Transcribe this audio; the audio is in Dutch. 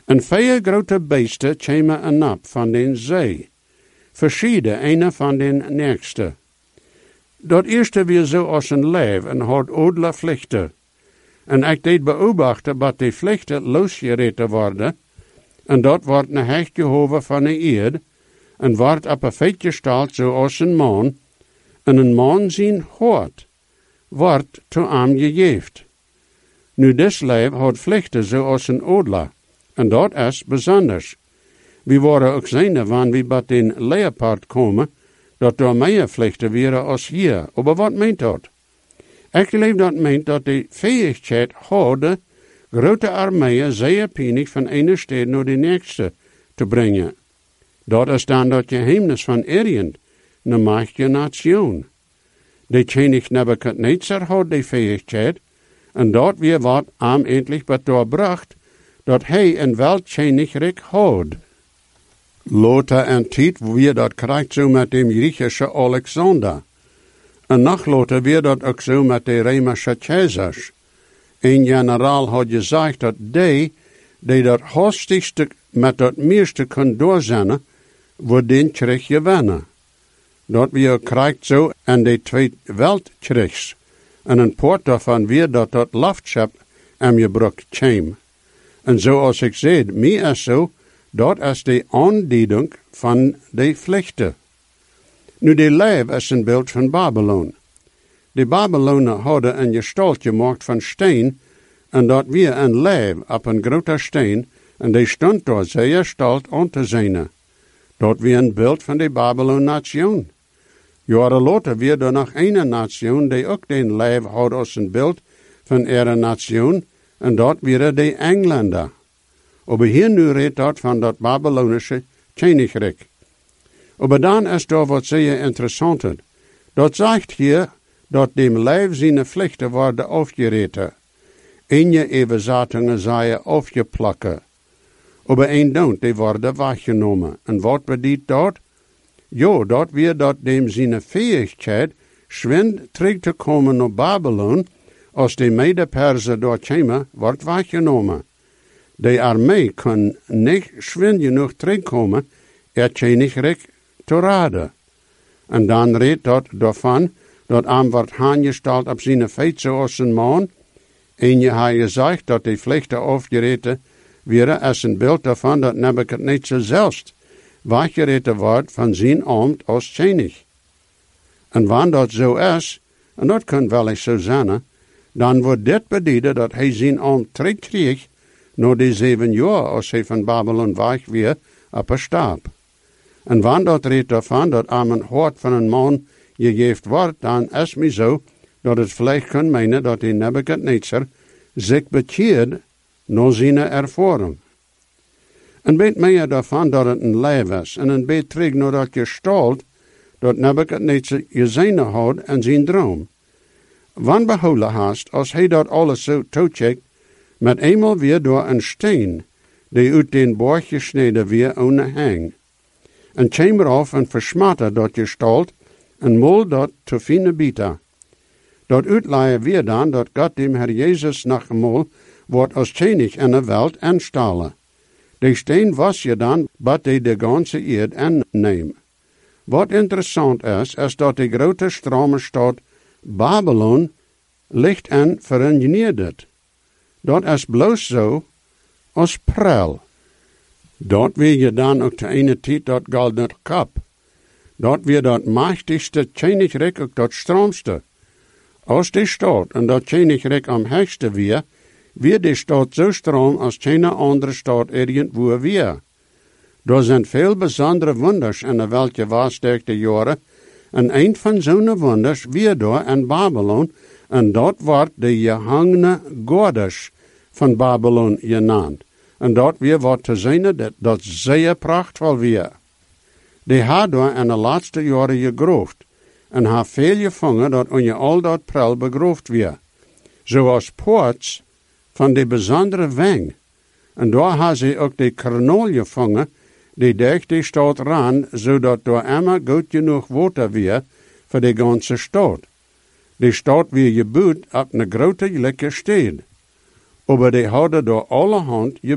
En 4 grote beesten kwamen en op van den zee, verschieden een van den nächste. Dat eerste weer zo als een leeuw en had odele vlechten. En ik deed beobachten dat die vlechten losgereten worden, en dat wordt een hecht Jehovah van de eerd, en wordt op een feit gestald zoals een man, en een man zijn hoort, wordt te arm gegeven. Nu des leeuw had vlechten zoals een odela, en dat is bijzonders. We worden ook zijnde van wie bij den leopard komen, dat er meer vlechten waren als hier. Maar wat meent dat? Ik geloof dat meent dat de fähigheid hadden, grote armeeën zeer penig van ene stad naar de nächste te brengen. Dat is dan dat geheimnis van Orient, een machtige nation. De koning Nebuchadnezzar had die fähigheid, en dat weer wat am endlich bedoorbracht, dat hij een weltkoninkrijk had. Later en tijd weer dat krijgt zo met dem Griechische Alexander. En nog later weer dat ook zo met de Römische Caesars. Een generaal had gezegd dat die dat hastigste met dat meeste kon doorzetten, wordt den krijg gewinnen. Dat weer krijgt zo en de Tweede Weltkrigs. En een poort daarvan weer dat luchtschip aan je broek kwam. En zoals ik zei, mij is zo, dat is de aanduiding van de vlechten. Nu, de leeuw is een beeld van Babylon. De Babylonen hadden een gestalt gemaakt van steen, en dat weer een leeuw op een grote steen, en die stond daar zeer stalt aan te zijn. Dat weer een beeld van de Babylon-nation. Jaren later weer er nog een nation die ook den leeuw had als een beeld van ihre nation, en dat weer de Engländer. Maar hier nu redt dat van dat Babylonische koninkrijk. Maar dan is daar wat zeer interessant. Dat zegt hier dat dem leeuw zijn vlechten worden afgereten. En je even zatingen zijn afgeplakken. Maar een don't, die worden weggenomen. En wat bedoelt dat? Ja, dat weer dat dem zijn fähigheid schwind terug te komen naar Babylon, als de Mede-Persen daar komen, wordt weggenomen. De armee kan niet schwind genoeg terugkomen, koninkrijk te raden. En dan redt dat daarvan, dat aan wordt aangesteld op zijn feit zoals een man, en je had gezegd dat de vlechten afgereten werden als een beeld daarvan dat Nebuchadnezzar zelfs weggereten wordt van zijn ambt als koning. En wanneer dat zo is, en dat kan wel eens zo zijn, dan wordt dit beduiden dat hij zijn ambt terugkreeg na die 7 jaar als hij van Babylon weg weer op een stap. En wanneer dat redt daarvan dat aan een hart van een man gegeven wordt, dan is het zo dat het vielleicht kan menen dat die Nebuchadnezzar zich bekeert na zijn ervaring. Een beetje meer daarvan dat het een leeuw is, en een beetje terug naar dat gestalt dat Nebuchadnezzar gezien had en zijn droom. Wanneer behouden haast, als hij dat alles zo toecheckt, met eenmaal weer door een steen, die uit den borg gesneden weer ohne hang. En kwam eraf en versmatte dat gestalt, en mol dat te fine bieten. Dat uitleien weer dan dat God dem Herr Jezus nach mol wordt als koning in de wereld aanstalen. De steen was je dan, dat hij de ganze eerd aanneemt. Wat interessant is dat de grote stromenstad Babylon ligt en verenigd. Dat is bloos zo als prel. Dat weer je dan ook de ene tijd dat gouden kap. Dat weer dat machtigste koninkrijk ook dat stroomste. Als die stad en dat koninkrijk am hoogste weer die stad zo stroom als geen andere stad irgendwo weer. Er zijn veel bijzondere wonders in de welke wasdekte jaren, en een van zo'n wonders weer door in Babylon, en dat wordt de gehangene goddess van Babylon genaamd. En dat weer wordt te zien dat zeer prachtvol weer. Die had door in de laatste jaren gegroofd, en ha veel gevangen dat on je al dat prel begroofd weer. Zoals poorts van de bijzondere weng. En daar ha ze ook de kernol gevangen, die dicht die stad ran, zodat door immer goed genoeg water weer voor de ganze stad. Die stad weer gebouwd op een grote lekker stad. Maar die hadden door allerhand